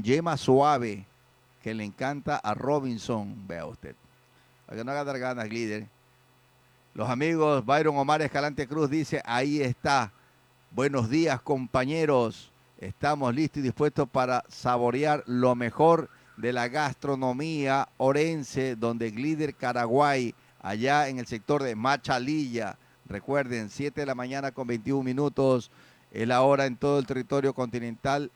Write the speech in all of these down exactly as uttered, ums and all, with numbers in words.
con yema suave que le encanta a Robinson. Vea usted. Para que no haga dar ganas, líder. Los amigos Byron Omar Escalante Cruz dice, ahí está. Buenos días, compañeros. Estamos listos y dispuestos para saborear lo mejor de la gastronomía orense, donde Glider Caraguay, allá en el sector de Machalilla. Recuerden, siete de la mañana con veintiún minutos, es la hora en todo el territorio continental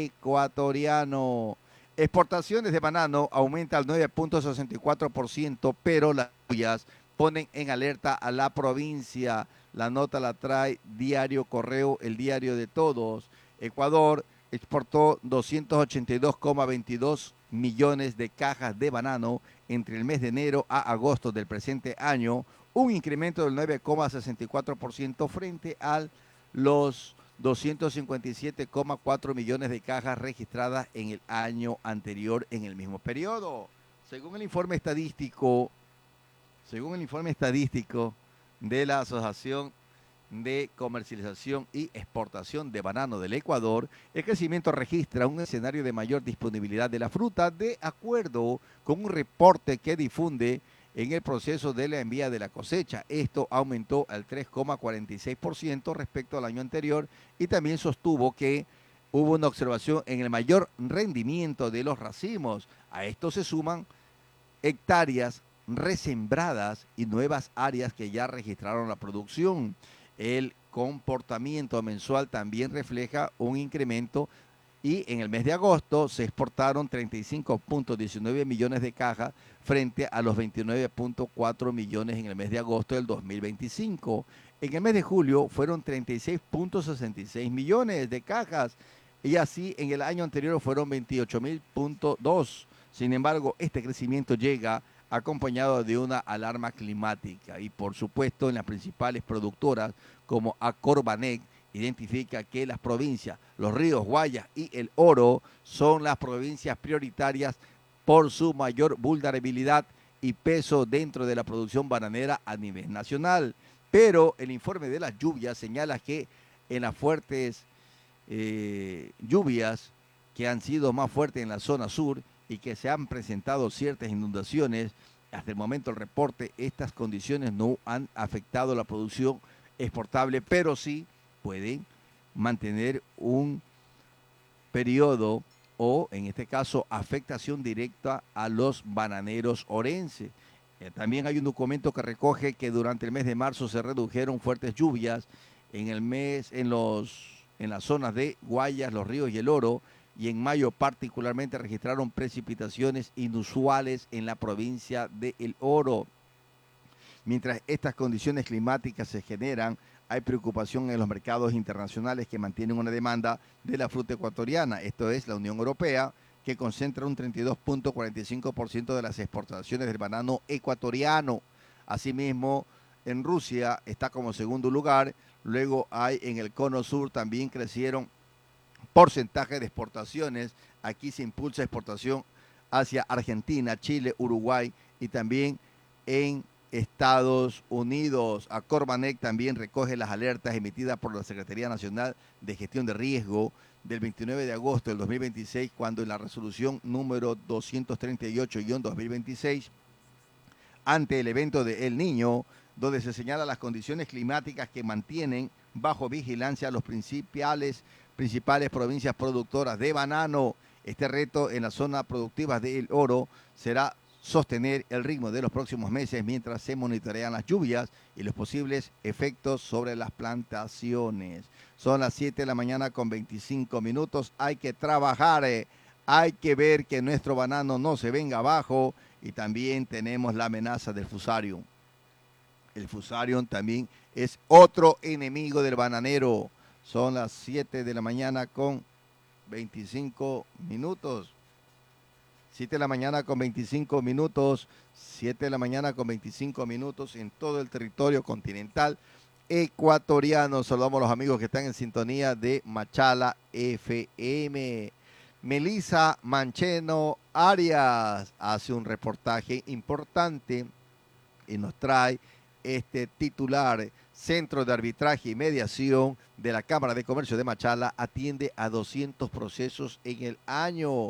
ecuatoriano. Exportaciones de banano aumenta al nueve punto sesenta y cuatro por ciento, pero las lluvias ponen en alerta a la provincia. La nota la trae Diario Correo, el diario de todos. Ecuador exportó doscientos ochenta y dos coma veintidós millones de cajas de banano entre el mes de enero a agosto del presente año, un incremento del nueve coma sesenta y cuatro por ciento frente a los doscientos cincuenta y siete coma cuatro millones de cajas registradas en el año anterior en el mismo periodo. Según el informe estadístico, según el informe estadístico de la Asociación de Comercialización y Exportación de Banano del Ecuador, el crecimiento registra un escenario de mayor disponibilidad de la fruta de acuerdo con un reporte que difunde en el proceso de la envía de la cosecha. Esto aumentó al tres coma cuarenta y seis por ciento respecto al año anterior y también sostuvo que hubo una observación en el mayor rendimiento de los racimos. A esto se suman hectáreas resembradas y nuevas áreas que ya registraron la producción. El comportamiento mensual también refleja un incremento y en el mes de agosto se exportaron treinta y cinco punto diecinueve millones de cajas frente a los veintinueve punto cuatro millones en el mes de agosto del dos mil veinticinco. En el mes de julio fueron treinta y seis punto sesenta y seis millones de cajas y así en el año anterior fueron veintiocho mil punto dos. Sin embargo, este crecimiento llega acompañado de una alarma climática y por supuesto en las principales productoras como Acorbanec identifica que las provincias, los ríos Guayas y el Oro son las provincias prioritarias por su mayor vulnerabilidad y peso dentro de la producción bananera a nivel nacional. Pero el informe de las lluvias señala que en las fuertes eh, lluvias que han sido más fuertes en la zona sur y que se han presentado ciertas inundaciones, hasta el momento el reporte, estas condiciones no han afectado la producción exportable, pero sí pueden mantener un periodo o, en este caso, afectación directa a los bananeros orenses. Eh, también hay un documento que recoge que durante el mes de marzo se redujeron fuertes lluvias en el mes, en los, en las zonas de Guayas, Los Ríos y el Oro, y en mayo particularmente registraron precipitaciones inusuales en la provincia de El Oro. Mientras estas condiciones climáticas se generan, hay preocupación en los mercados internacionales que mantienen una demanda de la fruta ecuatoriana. Esto es la Unión Europea, que concentra un treinta y dos punto cuarenta y cinco por ciento de las exportaciones del banano ecuatoriano. Asimismo, en Rusia está como segundo lugar. Luego hay en el cono sur también crecieron porcentaje de exportaciones. Aquí se impulsa exportación hacia Argentina, Chile, Uruguay y también en Estados Unidos. Acorbanec también recoge las alertas emitidas por la Secretaría Nacional de Gestión de Riesgo del veintinueve de agosto del dos mil veintiséis, cuando en la resolución número doscientos treinta y ocho guión dos mil veintiséis, ante el evento de El Niño, donde se señalan las condiciones climáticas que mantienen bajo vigilancia a los principales, principales provincias productoras de banano. Este reto en las zonas productivas del Oro será sostener el ritmo de los próximos meses mientras se monitorean las lluvias y los posibles efectos sobre las plantaciones. Son las siete de la mañana con veinticinco minutos. Hay que trabajar, eh. hay que ver que nuestro banano no se venga abajo y también tenemos la amenaza del fusarium. El fusarium también es otro enemigo del bananero. Son las siete de la mañana con veinticinco minutos. siete de la mañana con veinticinco minutos, siete de la mañana con veinticinco minutos en todo el territorio continental ecuatoriano. Saludamos a los amigos que están en sintonía de Machala F M. Melissa Mancheno Arias hace un reportaje importante y nos trae este titular. Centro de Arbitraje y Mediación de la Cámara de Comercio de Machala atiende a doscientos procesos en el año.